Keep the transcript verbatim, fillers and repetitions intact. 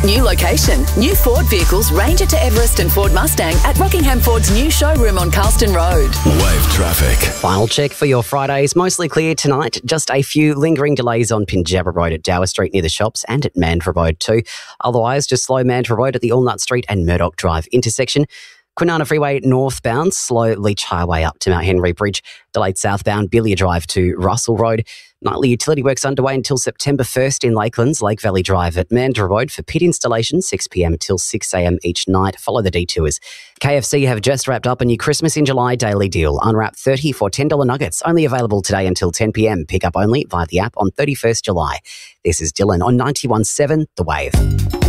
New location. New Ford vehicles, Ranger to Everest and Ford Mustang at Rockingham Ford's new showroom on Carlston Road. Wave traffic. Final check for your Fridays. Mostly clear tonight. Just a few lingering delays on Pinjarra Road at Dower Street near the shops and at Mandurah Road too. Otherwise, just slow Mandurah Road at the Allnut Street and Murdoch Drive intersection. Kwinana Freeway northbound, slow Leach Highway up to Mount Henry Bridge. Delayed southbound, Billia Drive to Russell Road. Nightly utility works underway until September first in Lakelands, Lake Valley Drive at Mandurah Road for pit installation, six p m till six a m each night. Follow the detours. K F C have just wrapped up a new Christmas in July daily deal. Unwrap thirty for ten dollar nuggets. Only available today until ten p m. Pick up only via the app on thirty-first July. This is Dylan on ninety-one point seven The Wave.